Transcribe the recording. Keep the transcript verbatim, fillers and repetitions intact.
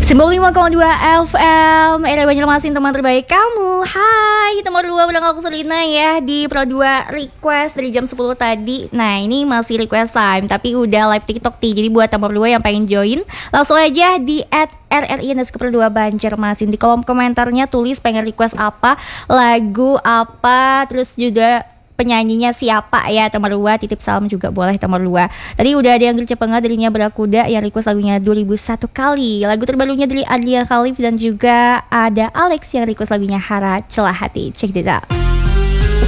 sembilan puluh lima koma dua F M Era Banjarmasin, teman terbaik kamu. Hai, teman dua udah aku Selina ya di Pro dua request dari jam sepuluh tadi. Nah, ini masih request time tapi udah live TikTok nih. Jadi buat teman dua yang pengen join, langsung aja di at R R I underscore dua Banjarmasin. Di kolom komentarnya tulis pengen request apa, lagu apa, terus juga penyanyinya siapa ya teman dua. Titip salam juga boleh teman dua. Tadi udah ada yang Gercepengah darinya Berakuda yang request lagunya dua ribu satu kali. Lagu terbarunya dari Adlia Khalif dan juga ada Alex yang request lagunya Hara Celah Hati. Check this out.